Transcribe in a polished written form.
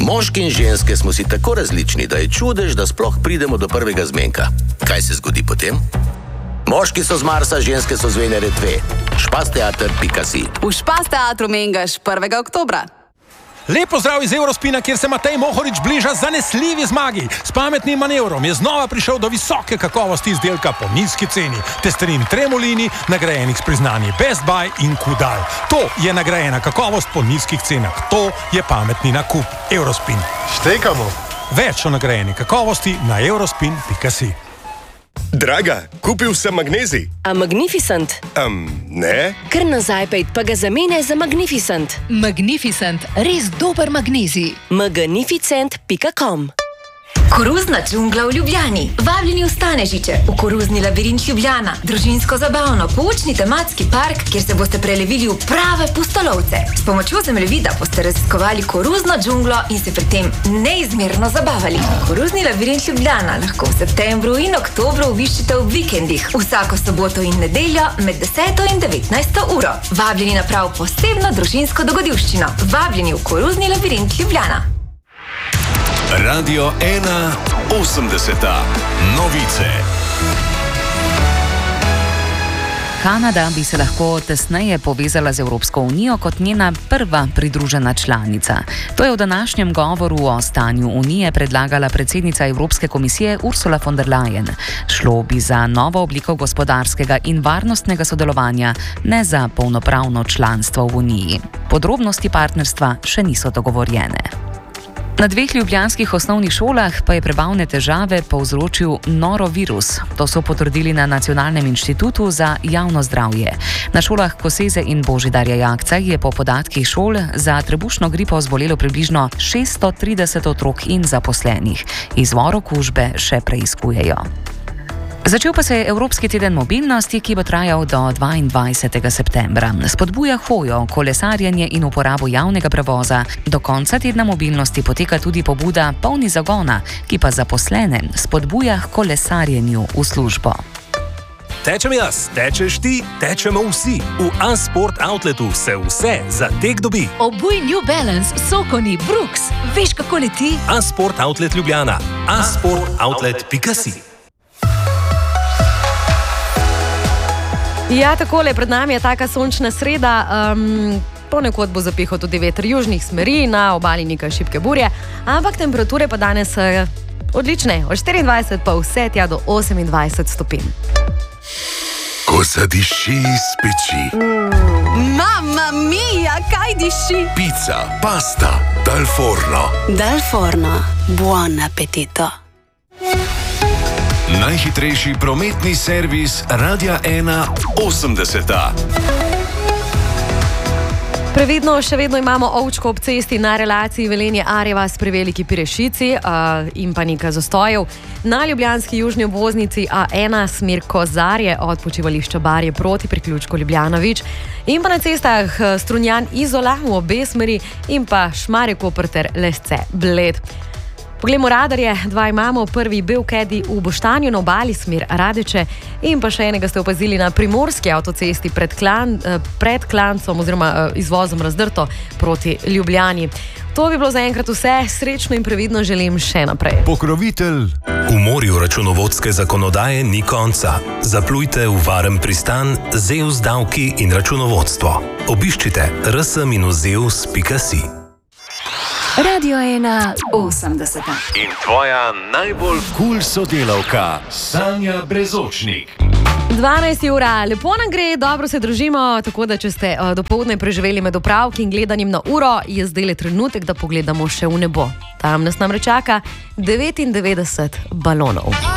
Moški in ženske smo si tako različni, da je čudež, da sploh pridemo do prvega zmenka. Kaj se zgodi potem? Moški so z Marsa, ženske so z Venere 2. Špasteater.si. V Špas teatru Mengaš 1. oktobra. Lepo zdrav iz Eurospina, kjer se Matej Mohorič bliža zanesljivi zmagi. S pametnim manevrom je znova prišel do visoke kakovosti izdelka po nizki ceni. Testerin Tremolini, nagrajenih s priznanji Best Buy in Kudal. To je nagrajena kakovost po nizkih cenah. To je pametni nakup. Eurospin. Štekamo. Več o nagrajeni kakovosti na eurospin.si. Draga, kupil sem magnezij. A Magnificent? Ne. Kar nazaj pejt, pa ga zamene za Magnificent. Magnificent, res dober magnezij. Magnificent.com. Koruzna džungla v Ljubljani. Vabljeni v Stanežiče, v koruzni labirint Ljubljana. Družinsko zabavno, poučni tematski park, kjer se boste prelevili v prave pustolovce. S pomočjo zemljevida boste raziskovali koruzno džunglo in se pri tem neizmerno zabavali. Koruzni labirint Ljubljana lahko v septembru in oktobru obiščite v vikendih, vsako soboto in nedeljo med 10. in 19. uro. Vabljeni na prav posebno družinsko dogodivščino. Vabljeni v koruzni labirint Ljubljana. Radio 1 80. Novice. Kanada bi se lahko tesneje povezala z Evropsko unijo kot njena prva pridružena članica. To je v današnjem govoru o stanju unije predlagala predsednica Evropske komisije Ursula von der Leyen. Šlo bi za novo obliko gospodarskega in varnostnega sodelovanja, ne za polnopravno članstvo v uniji. Podrobnosti partnerstva še niso dogovorjene. Na 2 ljubljanskih osnovnih šolah pa je prebavne težave povzročil norovirus. To so potrdili na Nacionalnem inštitutu za javno zdravje. Na šolah Koseze in Božidarja Jakca je po podatkih šol za trebušno gripo zbolelo približno 630 otrok in zaposlenih. Izvor okužbe še preiskujejo. Začel pa se je Evropski teden mobilnosti, ki bo trajal do 22. septembra. Spodbuja hojo, kolesarjenje in uporabo javnega prevoza. Do konca tedna mobilnosti poteka tudi pobuda Polni zagona, ki pa zaposlene spodbuja k kolesarjenju v službo. Tečem jaz, tečeš ti, tečemo vsi. V Unsport Outletu se vse za tek dobi. Obuj New Balance, Sokoni, Brooks. Veš, kako leti? Unsport Outlet Ljubljana. unsportoutlet.si. Ja, takole, pred nami je taka sončna sreda, ponekod bo zapihal tudi veter južnih smeri, na obali nekaj šibke burje, ampak temperature pa danes odlične, od 24 pa vse tja do 28 stopinj. Ko zadiši iz peči. Mamma mia, kaj diši? Pizza, pasta, dal forno. Dal forno, buon appetito. Najhitrejši prometni servis Radia 1 80. Previdno, še vedno imamo ovčko ob cesti na relaciji Velenje-Arjevas pri Veliki Pirešici in pa nekaj zastojev. Na ljubljanski južni obvoznici A1 smer Kozarje od počivališča Barje proti priključku Ljubljana-Vič in pa na cestah Strunjan-Izola v obe smeri in pa Šmarje-Koper ter Lesce-Bled. Poglejmo radarje, 2 imamo, prvi Belkedi v Boštanju na obali smer Radeče in pa še enega ste opazili na primorski avtocesti pred klancom oziroma izvozom Razdrto proti Ljubljani. To bi bilo zaenkrat vse, srečno in previdno želim še naprej. Pokrovitelj. V morju računovodske zakonodaje ni konca. Zaplujte v varen pristan ZEUS davki in računovodstvo. Obiščite rs-zeus.si. Radio 1 80. In tvoja najbolj cool sodelavka Sanja Brezočnik. 12 ura, lepo nam gre, dobro se družimo, tako da če ste dopoldne preživeli med opravki in gledanjem na uro, je zdaj trenutek, da pogledamo še v nebo. Tam nas namreč čaka 99 balonov.